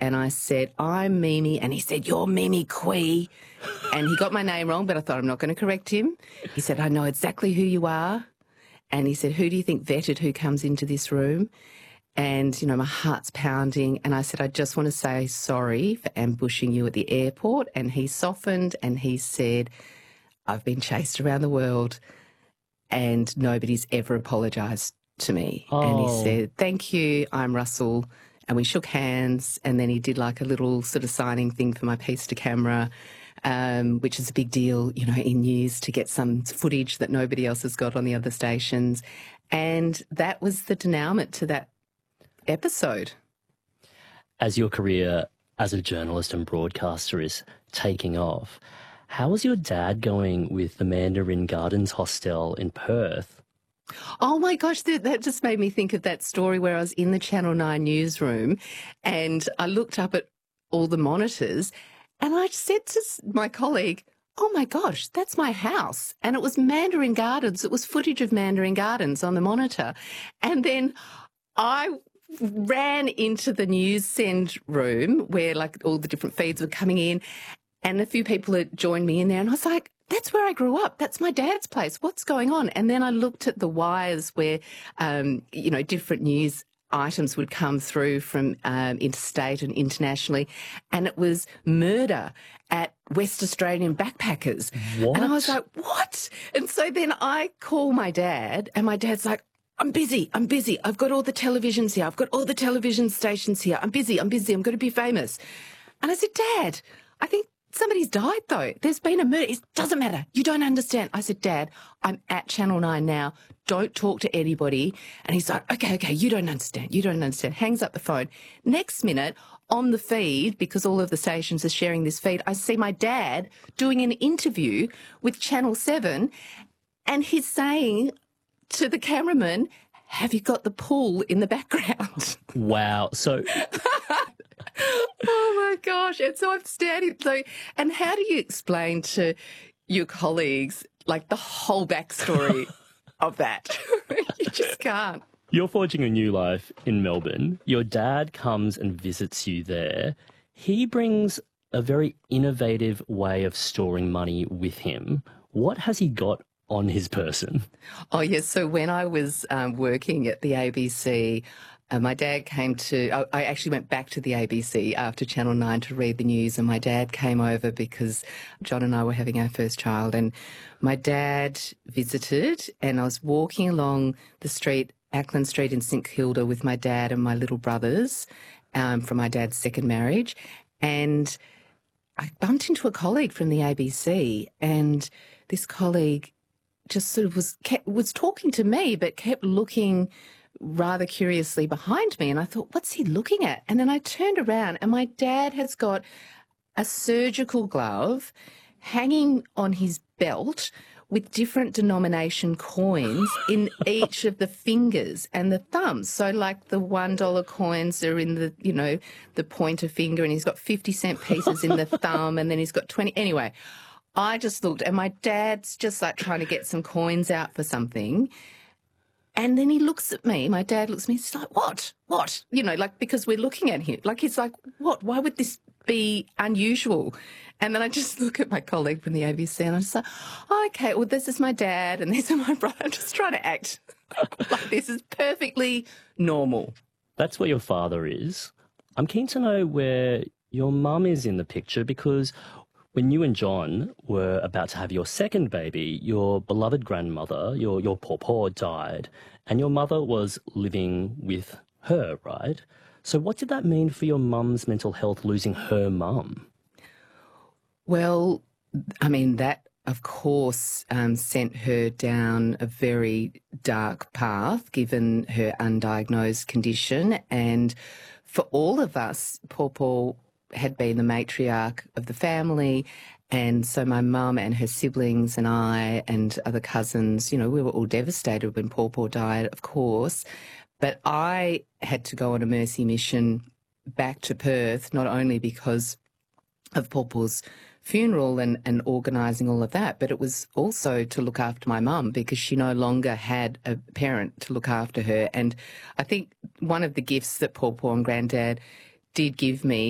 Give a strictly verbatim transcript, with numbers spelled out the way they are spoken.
and I said, I'm Mimi, and he said, you're Mimi Quee. And he got my name wrong, but I thought I'm not going to correct him. He said, I know exactly who you are. And he said, who do you think vetted who comes into this room? And, you know, my heart's pounding. And I said, I just want to say sorry for ambushing you at the airport. And he softened and he said, I've been chased around the world and nobody's ever apologised to me. Oh. And he said, thank you, I'm Russell. And we shook hands, and then he did like a little sort of signing thing for my piece to camera, um, which is a big deal, you know, in news to get some footage that nobody else has got on the other stations. And that was the denouement to that episode. As your career as a journalist and broadcaster is taking off, how is your dad going with the Mandarin Gardens hostel in Perth? Oh, my gosh, that, that just made me think of that story where I was in the Channel nine newsroom and I looked up at all the monitors and I said to my colleague, oh, my gosh, that's my house. And it was Mandarin Gardens. It was footage of Mandarin Gardens on the monitor. And then I ran into the news send room where, like, all the different feeds were coming in and a few people had joined me in there and I was like, that's where I grew up. That's my dad's place. What's going on? And then I looked at the wires where, um, you know, different news items would come through from um, interstate and internationally, and it was murder at West Australian backpackers. What? And I was like, what? And so then I call my dad, and my dad's like, I'm busy, I'm busy. I've got all the televisions here. I've got all the television stations here. I'm busy, I'm busy. I'm going to be famous. And I said, Dad, I think somebody's died, though. There's been a murder. It doesn't matter. You don't understand. I said, Dad, I'm at Channel nine now. Don't talk to anybody. And he's like, okay, okay, you don't understand. You don't understand. Hangs up the phone. Next minute, on the feed, because all of the stations are sharing this feed, I see my dad doing an interview with Channel seven, and he's saying to the cameraman, have you got the pool in the background? Wow. So... Oh, my gosh. And so I'm standing. So, and how do you explain to your colleagues, like, the whole backstory of that? You just can't. You're forging a new life in Melbourne. Your dad comes and visits you there. He brings a very innovative way of storing money with him. What has he got on his person? Oh, yes. So when I was um, working at the A B C, Uh, my dad came to, I, I actually went back to the A B C after Channel nine to read the news, and my dad came over because John and I were having our first child, and my dad visited, and I was walking along the street, Ackland Street in St Kilda, with my dad and my little brothers um, from my dad's second marriage, and I bumped into a colleague from the A B C, and this colleague just sort of was, kept, was talking to me but kept looking rather curiously behind me, and I thought, what's he looking at? And then I turned around and my dad has got a surgical glove hanging on his belt with different denomination coins in each of the fingers and the thumbs. So like the one dollar coins are in the, you know, the pointer finger, and he's got fifty cent pieces in the thumb, and then he's got twenty. Anyway, I just looked, and my dad's just like trying to get some coins out for something. And then he looks at me, my dad looks at me, he's like, what? What? You know, like, because we're looking at him. Like, he's like, what? Why would this be unusual? And then I just look at my colleague from the A B C and I'm just like, oh, okay, well, this is my dad and this is my brother. I'm just trying to act like this is perfectly normal. That's what your father is. I'm keen to know where your mum is in the picture, because when you and John were about to have your second baby, your beloved grandmother, your, your pawpaw, died, and your mother was living with her, right? So what did that mean for your mum's mental health, losing her mum? Well, I mean, that, of course, um, sent her down a very dark path, given her undiagnosed condition. And for all of us, Pawpaw had been the matriarch of the family, and so my mum and her siblings and I and other cousins, you know, we were all devastated when Pawpaw died, of course, but I had to go on a mercy mission back to Perth, not only because of Pawpaw's funeral and, and organising all of that, but it was also to look after my mum, because she no longer had a parent to look after her. And I think one of the gifts that Pawpaw and Granddad did give me